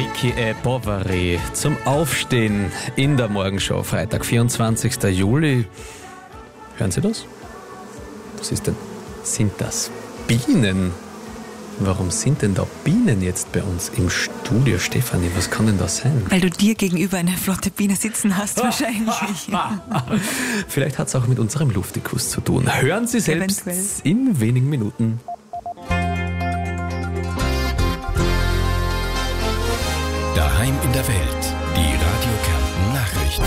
Ricky E. Bovary zum Aufstehen in der Morgenshow, Freitag, 24. Juli. Hören Sie das? Was ist denn? Sind das Bienen? Warum sind denn da Bienen jetzt bei uns im Studio, Stefanie? Was kann denn das sein? Weil du dir gegenüber eine flotte Biene sitzen hast, wahrscheinlich. Vielleicht hat es auch mit unserem Luftikus zu tun. Hören Sie selbst Eventuell. in wenigen Minuten. Daheim in der Welt. Die Radio Kärnten Nachrichten.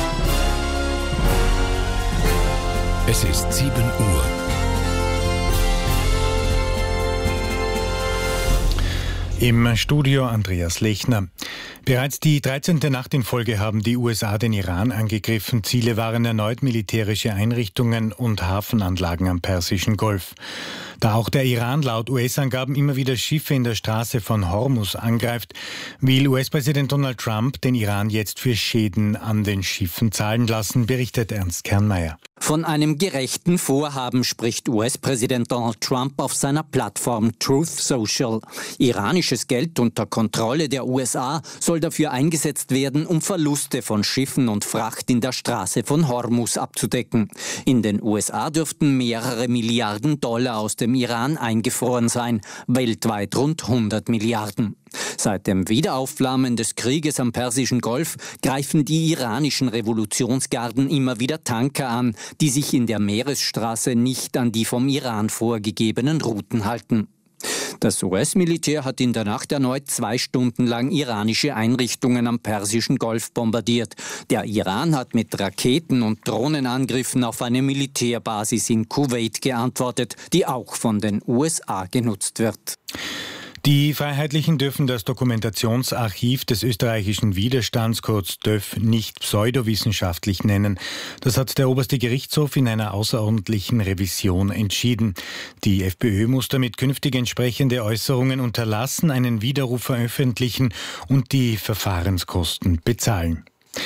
Es ist 7 Uhr. Im Studio Andreas Lechner. Bereits die 13. Nacht in Folge haben die USA den Iran angegriffen. Ziele waren erneut militärische Einrichtungen und Hafenanlagen am Persischen Golf. Da auch der Iran laut US-Angaben immer wieder Schiffe in der Straße von Hormuz angreift, will US-Präsident Donald Trump den Iran jetzt für Schäden an den Schiffen zahlen lassen, berichtet Ernst Kernmeier. Von einem gerechten Vorhaben spricht US-Präsident Donald Trump auf seiner Plattform Truth Social. Iranisches Geld unter Kontrolle der USA soll dafür eingesetzt werden, um Verluste von Schiffen und Fracht in der Straße von Hormuz abzudecken. In den USA dürften mehrere Milliarden Dollar aus dem Iran eingefroren sein, weltweit rund 100 Milliarden. Seit dem Wiederaufflammen des Krieges am Persischen Golf greifen die iranischen Revolutionsgarden immer wieder Tanker an, die sich in der Meeresstraße nicht an die vom Iran vorgegebenen Routen halten. Das US-Militär hat in der Nacht erneut 2 Stunden lang iranische Einrichtungen am Persischen Golf bombardiert. Der Iran hat mit Raketen- und Drohnenangriffen auf eine Militärbasis in Kuwait geantwortet, die auch von den USA genutzt wird. Die Freiheitlichen dürfen das Dokumentationsarchiv des österreichischen Widerstands, kurz DÖF, nicht pseudowissenschaftlich nennen. Das hat der oberste Gerichtshof in einer außerordentlichen Revision entschieden. Die FPÖ muss damit künftig entsprechende Äußerungen unterlassen, einen Widerruf veröffentlichen und die Verfahrenskosten bezahlen.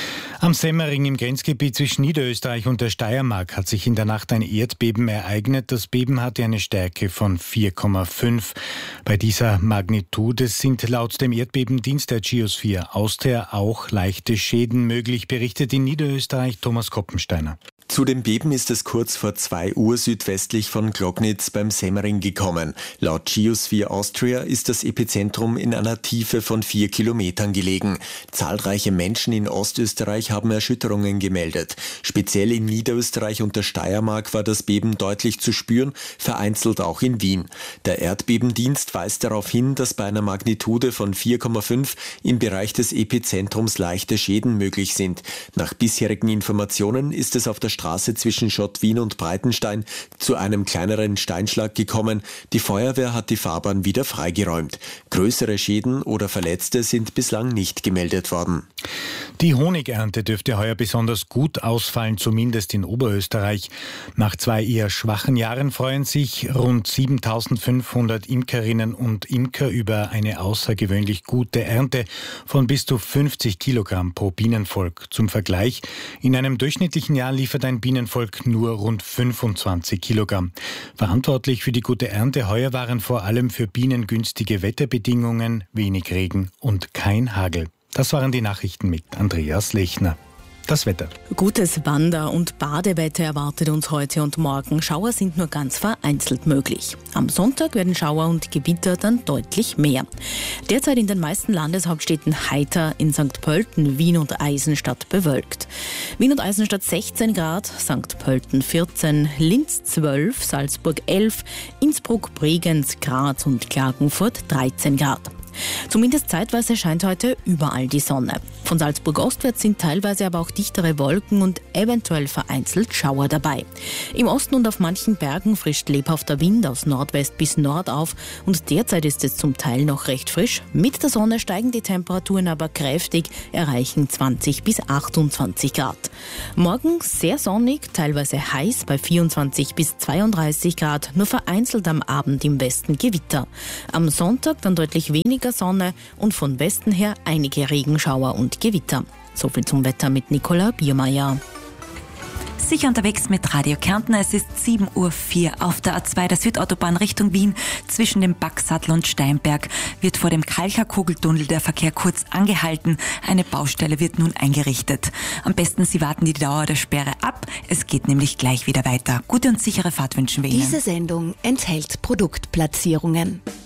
Am Semmering im Grenzgebiet zwischen Niederösterreich und der Steiermark hat sich in der Nacht ein Erdbeben ereignet. Das Beben hatte eine Stärke von 4,5. Bei dieser Magnitude sind laut dem Erdbebendienst der Geosphere Austria auch leichte Schäden möglich, berichtet in Niederösterreich Thomas Koppensteiner. Zu dem Beben ist es kurz vor 2 Uhr südwestlich von Glognitz beim Semmering gekommen. Laut Geosphere Austria ist das Epizentrum in einer Tiefe von 4 Kilometern gelegen. Zahlreiche Menschen in Ostösterreich haben Erschütterungen gemeldet. Speziell in Niederösterreich und der Steiermark war das Beben deutlich zu spüren, vereinzelt auch in Wien. Der Erdbebendienst weist darauf hin, dass bei einer Magnitude von 4,5 im Bereich des Epizentrums leichte Schäden möglich sind. Nach bisherigen Informationen ist es auf der Straße zwischen Schottwien und Breitenstein zu einem kleineren Steinschlag gekommen. Die Feuerwehr hat die Fahrbahn wieder freigeräumt. Größere Schäden oder Verletzte sind bislang nicht gemeldet worden. Die Honigernte dürfte heuer besonders gut ausfallen, zumindest in Oberösterreich. Nach 2 eher schwachen Jahren freuen sich rund 7.500 Imkerinnen und Imker über eine außergewöhnlich gute Ernte von bis zu 50 Kilogramm pro Bienenvolk. Zum Vergleich, in einem durchschnittlichen Jahr liefert ein Bienenvolk nur rund 25 Kilogramm. Verantwortlich für die gute Ernte heuer waren vor allem für Bienen günstige Wetterbedingungen, wenig Regen und kein Hagel. Das waren die Nachrichten mit Andreas Lechner. Das Wetter. Gutes Wander- und Badewetter erwartet uns heute und morgen. Schauer sind nur ganz vereinzelt möglich. Am Sonntag werden Schauer und Gewitter dann deutlich mehr. Derzeit in den meisten Landeshauptstädten heiter, in St. Pölten, Wien und Eisenstadt bewölkt. Wien und Eisenstadt 16 Grad, St. Pölten 14, Linz 12, Salzburg 11, Innsbruck, Bregenz, Graz und Klagenfurt 13 Grad. Zumindest zeitweise scheint heute überall die Sonne. Von Salzburg ostwärts sind teilweise aber auch dichtere Wolken und eventuell vereinzelt Schauer dabei. Im Osten und auf manchen Bergen frischt lebhafter Wind aus Nordwest bis Nord auf und derzeit ist es zum Teil noch recht frisch. Mit der Sonne steigen die Temperaturen aber kräftig, erreichen 20 bis 28 Grad. Morgen sehr sonnig, teilweise heiß bei 24 bis 32 Grad, nur vereinzelt am Abend im Westen Gewitter. Am Sonntag dann deutlich weniger Sonne und von Westen her einige Regenschauer und Gewitter. So viel zum Wetter mit Nicola Biermeier. Sicher unterwegs mit Radio Kärnten. Es ist 7:04 Uhr. Auf der A2 der Südautobahn Richtung Wien zwischen dem Backsattel und Steinberg wird vor dem Kalcher Kugeltunnel der Verkehr kurz angehalten. Eine Baustelle wird nun eingerichtet. Am besten Sie warten die Dauer der Sperre ab. Es geht nämlich gleich wieder weiter. Gute und sichere Fahrt wünschen wir Ihnen. Diese Sendung enthält Produktplatzierungen.